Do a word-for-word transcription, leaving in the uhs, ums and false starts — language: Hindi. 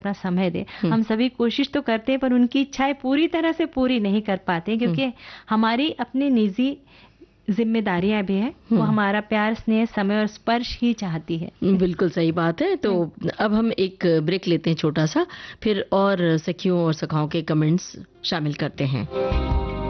अपना समय दें। हम सभी कोशिश तो करते हैं पर उनकी इच्छाएं पूरी तरह से पूरी नहीं कर पाते, क्योंकि हमारी अपनी निजी जिम्मेदारियां भी हैं। वो हमारा प्यार, स्नेह, समय और स्पर्श ही चाहती है। बिल्कुल सही बात है। तो अब हम एक ब्रेक लेते हैं छोटा सा, फिर और सखियों और सखाओं के कमेंट्स शामिल करते हैं।